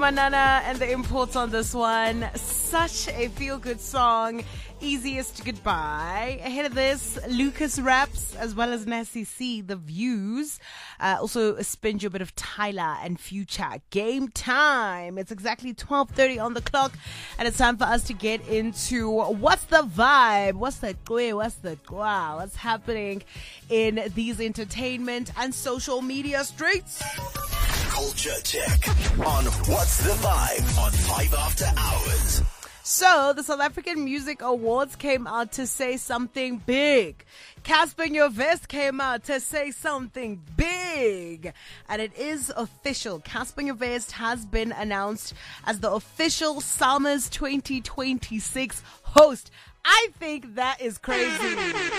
Manana and the Imports on this one. Such a feel-good song. Easiest Goodbye. Ahead of this, Lucas Raps as well as Nasty C, The Views. Also spin you a bit of Tyler and Future. Game time. It's exactly 12:30 on the clock, and it's time for us to get into what's the vibe, what's the kwe, what's the kwa, what's happening in these entertainment and social media streets. Culture check on What's the Vibe on 5 After Hours. So, the South African Music Awards came out to say something big. Casper Nyovest came out to say something big. And it is official. Casper Nyovest has been announced as the official Summers 2026 host. I think that is crazy.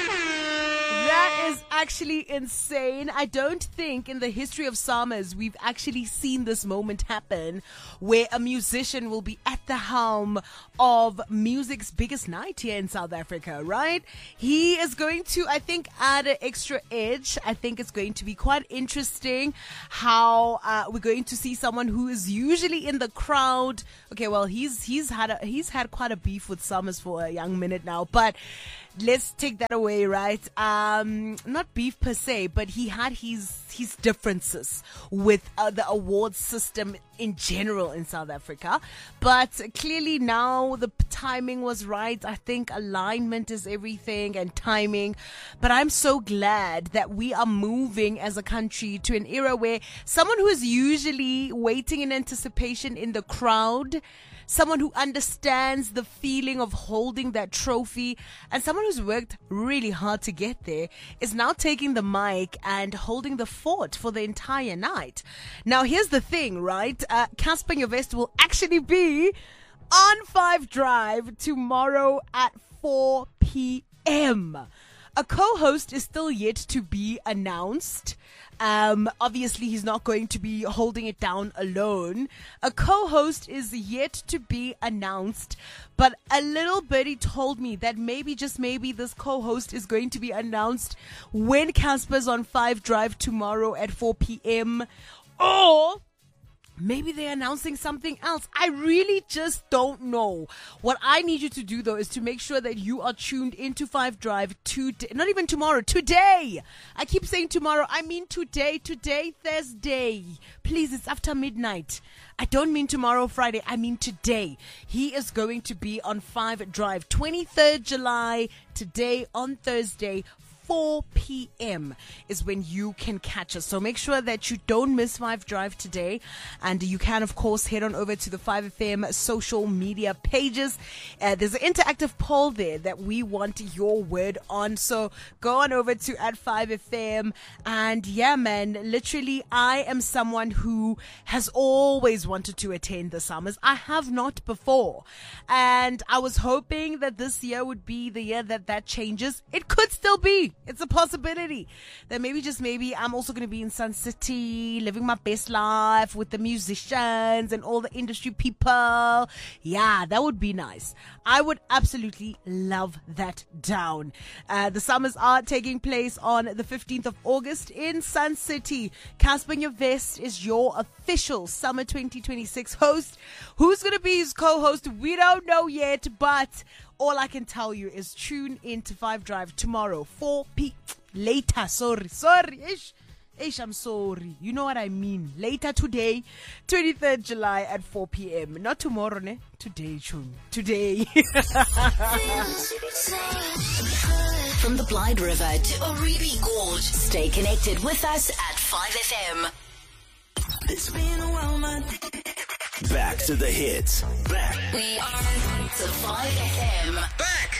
That is actually insane. I don't think in the history of Summers we've actually seen this moment happen where a musician will be at the helm of music's biggest night here in South Africa, right? He is going to, I think, add an extra edge. I think it's going to be quite interesting how we're going to see someone who is usually in the crowd. Okay, well, he's had quite a beef with Summers for a young minute now, but let's take that away, right? Not beef per se, but he had his differences with the awards system in general in South Africa. But clearly now the timing was right. I think alignment is everything and timing. But I'm so glad that we are moving as a country to an era where someone who is usually waiting in anticipation in the crowd, someone who understands the feeling of holding that trophy, and someone who's worked really hard to get there is now taking the mic and holding the fort for the entire night. Now, here's the thing, right? Casper Nyovest will actually be on 5 Drive tomorrow at 4 p.m. A co-host is still yet to be announced. Obviously, he's not going to be holding it down alone. A co-host is yet to be announced, but a little birdie told me that maybe, just maybe, this co-host is going to be announced when Casper's on 5 Drive tomorrow at 4 p.m. Or maybe they're announcing something else. I really just don't know. What I need you to do, though, is to make sure that you are tuned into 5 Drive today. Not even tomorrow, today. I keep saying tomorrow. I mean today, Thursday. Please, it's after midnight. I don't mean tomorrow, Friday. I mean today. He is going to be on 5 Drive, 23rd July, today on Thursday. 4 p.m. is when you can catch us. So make sure that you don't miss 5 Drive today. And you can, of course, head on over to the 5FM social media pages. There's an interactive poll there that we want your word on. So go on over to @5FM. And yeah, man, literally, I am someone who has always wanted to attend the Summers. I have not before. And I was hoping that this year would be the year that changes. It could still be. It's a possibility that maybe, just maybe, I'm also going to be in Sun City, living my best life with the musicians and all the industry people. Yeah, that would be nice. I would absolutely love that down. The Summers are taking place on the 15th of August in Sun City. Casper Nyovest is your official Summer 2026 host. Who's going to be his co-host? We don't know yet, but all I can tell you is tune in to 5 Drive tomorrow, 4 p.m. Later, sorry. Ish, I'm sorry. You know what I mean. Later today, 23rd July at 4 p.m. Not tomorrow, ne? Today, chum. Today. From the Blyde River to Oribi Gorge, stay connected with us at 5FM. It's been a while, man. Back to the hits. Back We are to 5FM. Back